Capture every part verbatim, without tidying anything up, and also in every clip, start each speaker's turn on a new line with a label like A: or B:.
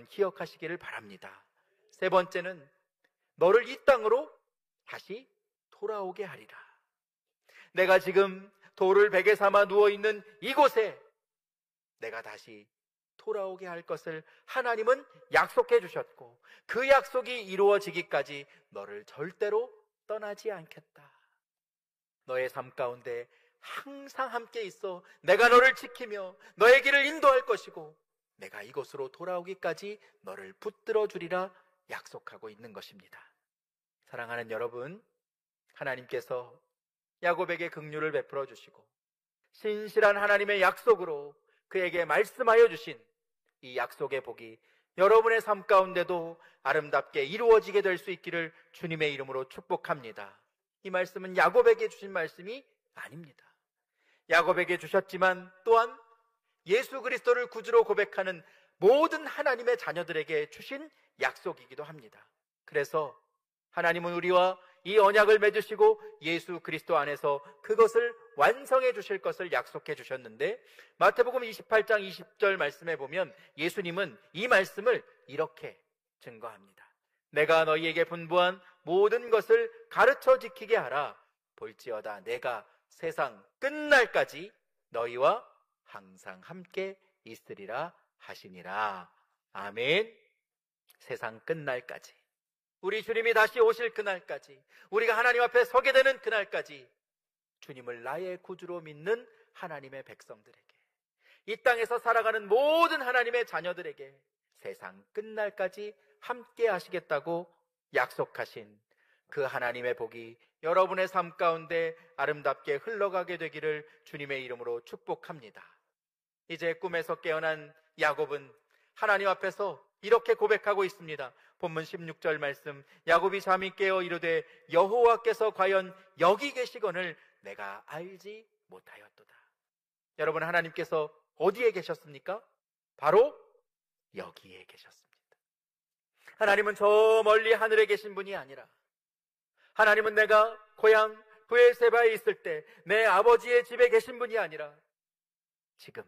A: 기억하시기를 바랍니다. 세 번째는 너를 이 땅으로 다시 돌아오게 하리라. 내가 지금 돌을 베개 삼아 누워있는 이곳에 내가 다시 돌아오게 할 것을 하나님은 약속해 주셨고, 그 약속이 이루어지기까지 너를 절대로 떠나지 않겠다. 너의 삶 가운데 항상 함께 있어 내가 너를 지키며 너의 길을 인도할 것이고, 내가 이곳으로 돌아오기까지 너를 붙들어 주리라 약속하고 있는 것입니다. 사랑하는 여러분, 하나님께서 야곱에게 긍휼을 베풀어 주시고 신실한 하나님의 약속으로 그에게 말씀하여 주신 이 약속의 복이 여러분의 삶 가운데도 아름답게 이루어지게 될 수 있기를 주님의 이름으로 축복합니다. 이 말씀은 야곱에게 주신 말씀이 아닙니다. 야곱에게 주셨지만 또한 예수 그리스도를 구주로 고백하는 모든 하나님의 자녀들에게 주신 약속이기도 합니다. 그래서 하나님은 우리와 이 언약을 맺으시고 예수 그리스도 안에서 그것을 완성해 주실 것을 약속해 주셨는데, 마태복음 이십팔 장 이십 절 말씀에 보면 예수님은 이 말씀을 이렇게 증거합니다. 내가 너희에게 분부한 모든 것을 가르쳐 지키게 하라. 볼지어다 내가 세상 끝날까지 너희와 항상 함께 있으리라 하시니라. 아멘. 세상 끝날까지, 우리 주님이 다시 오실 그날까지, 우리가 하나님 앞에 서게 되는 그날까지 주님을 나의 구주로 믿는 하나님의 백성들에게, 이 땅에서 살아가는 모든 하나님의 자녀들에게 세상 끝날까지 함께 하시겠다고 약속하신 그 하나님의 복이 여러분의 삶 가운데 아름답게 흘러가게 되기를 주님의 이름으로 축복합니다. 이제 꿈에서 깨어난 야곱은 하나님 앞에서 이렇게 고백하고 있습니다. 본문 십육 절 말씀, 야곱이 잠이 깨어 이르되 여호와께서 과연 여기 계시거늘 내가 알지 못하였도다. 여러분, 하나님께서 어디에 계셨습니까? 바로 여기에 계셨습니다. 하나님은 저 멀리 하늘에 계신 분이 아니라, 하나님은 내가 고향 브엘세바에 있을 때 내 아버지의 집에 계신 분이 아니라 지금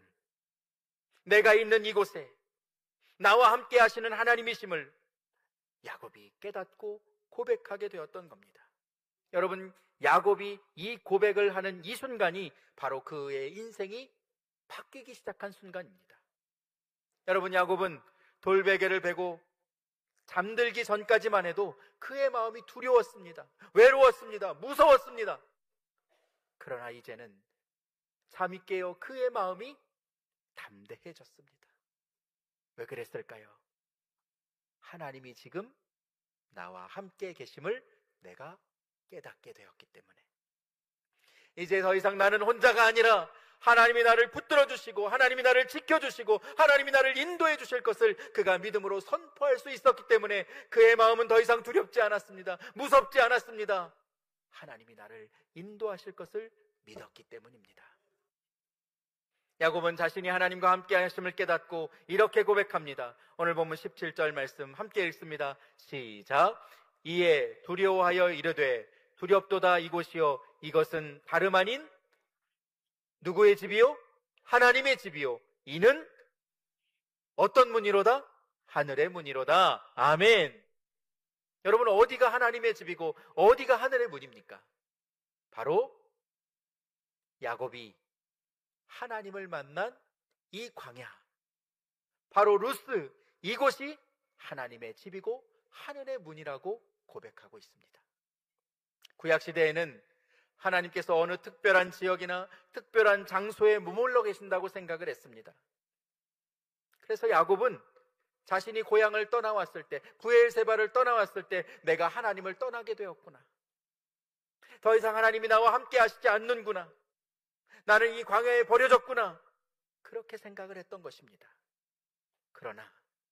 A: 내가 있는 이곳에 나와 함께 하시는 하나님이심을 야곱이 깨닫고 고백하게 되었던 겁니다. 여러분, 야곱이 이 고백을 하는 이 순간이 바로 그의 인생이 바뀌기 시작한 순간입니다. 여러분, 야곱은 돌베개를 베고 잠들기 전까지만 해도 그의 마음이 두려웠습니다. 외로웠습니다. 무서웠습니다. 그러나 이제는 잠이 깨어 그의 마음이 담대해졌습니다. 왜 그랬을까요? 하나님이 지금 나와 함께 계심을 내가 깨닫게 되었기 때문에. 이제 더 이상 나는 혼자가 아니라 하나님이 나를 붙들어 주시고 하나님이 나를 지켜주시고 하나님이 나를 인도해 주실 것을 그가 믿음으로 선포할 수 있었기 때문에 그의 마음은 더 이상 두렵지 않았습니다. 무섭지 않았습니다. 하나님이 나를 인도하실 것을 믿었기 때문입니다. 야곱은 자신이 하나님과 함께 하심을 깨닫고 이렇게 고백합니다. 오늘 본문 십칠 절 말씀 함께 읽습니다. 시작. 이에 두려워하여 이르되 두렵도다 이곳이요 이것은 다름 아닌 누구의 집이요? 하나님의 집이요. 이는 어떤 문이로다? 하늘의 문이로다. 아멘. 여러분, 어디가 하나님의 집이고 어디가 하늘의 문입니까? 바로 야곱이 하나님을 만난 이 광야, 바로 루스, 이곳이 하나님의 집이고 하늘의 문이라고 고백하고 있습니다. 구약시대에는 하나님께서 어느 특별한 지역이나 특별한 장소에 머물러 계신다고 생각을 했습니다. 그래서 야곱은 자신이 고향을 떠나왔을 때, 브엘세바를 떠나왔을 때 내가 하나님을 떠나게 되었구나, 더 이상 하나님이 나와 함께 하시지 않는구나, 나는 이 광야에 버려졌구나, 그렇게 생각을 했던 것입니다. 그러나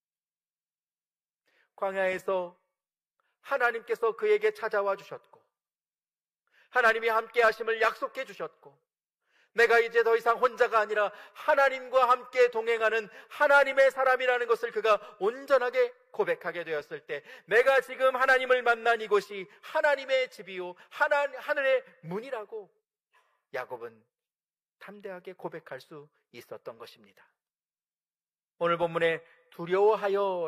A: 광야에서 하나님께서 그에게 찾아와 주셨고 하나님이 함께 하심을 약속해 주셨고, 내가 이제 더 이상 혼자가 아니라 하나님과 함께 동행하는 하나님의 사람이라는 것을 그가 온전하게 고백하게 되었을 때 내가 지금 하나님을 만난 이곳이 하나님의 집이요 하나, 하늘의 문이라고 야곱은 담대하게 고백할 수 있었던 것입니다. 오늘 본문에 두려워하여